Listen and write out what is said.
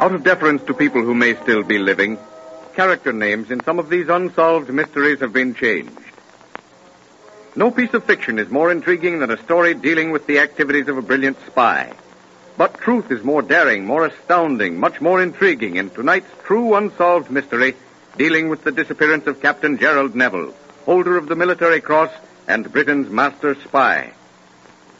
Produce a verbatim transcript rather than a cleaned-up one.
Out of deference to people who may still be living, character names in some of these unsolved mysteries have been changed. No piece of fiction is more intriguing than a story dealing with the activities of a brilliant spy. But truth is more daring, more astounding, much more intriguing in tonight's true unsolved mystery dealing with the disappearance of Captain Gerald Neville, holder of the Military Cross and Britain's master spy.